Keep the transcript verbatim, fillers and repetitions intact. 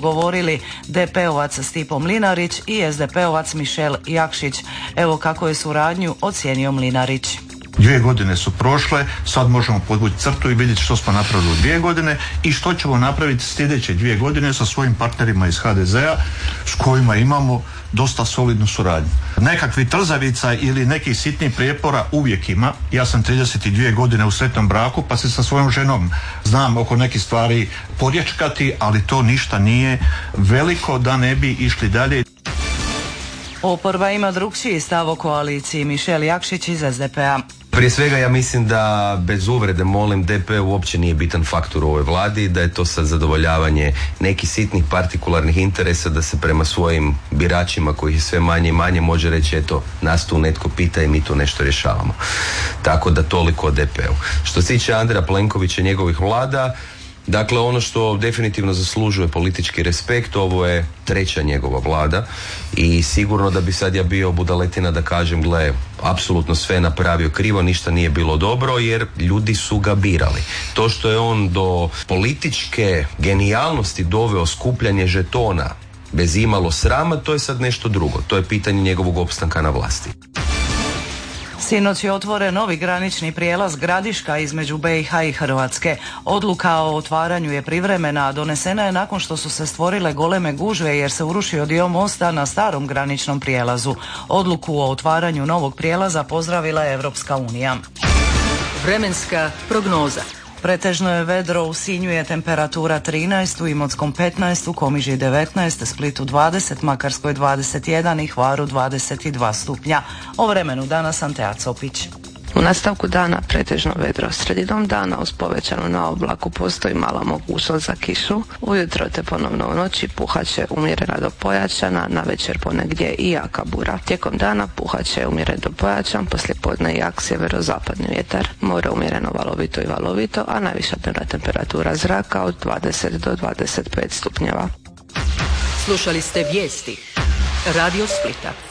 govorili D P-ovac Stipo Mlinarić i S D P-ovac Mišel Jakšić. Evo kako je suradnju ocijenio Mlinarić. Dvije godine su prošle, sad možemo podvući crtu i vidjeti što smo napravili u dvije godine i što ćemo napraviti sljedeće dvije godine sa svojim partnerima iz H D Z-a s kojima imamo dosta solidnu suradnju. Nekakvi trzavica ili nekih sitnih prijepora uvijek ima. Ja sam trideset dvije godine u sretnom braku pa se sa svojom ženom znam oko nekih stvari podječkati, ali to ništa nije veliko da ne bi išli dalje. Oporba ima drukčiji stav o koaliciji. Mišel Jakšić iz S D P-a. Prije svega ja mislim da, bez uvrede molim, D P uopće nije bitan faktor u ovoj vladi, da je to sad zadovoljavanje nekih sitnih partikularnih interesa, da se prema svojim biračima kojih je sve manje i manje može reći eto nas tu netko pita i mi tu nešto rješavamo. Tako da toliko o D P-u. Što se tiče Andreja Plenkovića i njegovih vlada, dakle ono što definitivno zaslužuje politički respekt, ovo je treća njegova vlada i sigurno da bi sad ja bio budaletina da kažem gle, apsolutno sve napravio krivo, ništa nije bilo dobro jer ljudi su ga birali. To što je on do političke genijalnosti doveo skupljanje žetona bez imalo srama, to je sad nešto drugo. To je pitanje njegovog opstanka na vlasti. Sinoć je otvoren novi granični prijelaz Gradiška između B i H i Hrvatske. Odluka o otvaranju je privremena, a donesena je nakon što su se stvorile goleme gužve jer se urušio dio mosta na starom graničnom prijelazu. Odluku o otvaranju novog prijelaza pozdravila je Europska unija. Vremenska prognoza. Pretežno je vedro, u Sinju je temperatura trinaest, u Imotskom petnaest, u Komiži devetnaest, Splitu dvadeset, Makarskoj dvadeset jedan i Hvaru dvadeset dva stupnja. O vremenu danas Antea Copić. U nastavku dana pretežno vedro, sredinom dana uz povećanu na oblaku postoji mala mogućnost za kišu. Ujutro te ponovno u noći puhat će umjerena do pojačana, na večer ponegdje i jaka bura. Tijekom dana puhat će umjeren do pojačan, poslije podne jak sjeverozapadni vjetar. More umjereno valovito i valovito, a najviša dnevna temperatura zraka od dvadeset do dvadeset pet stupnjeva. Slušali ste vijesti Radio Splita.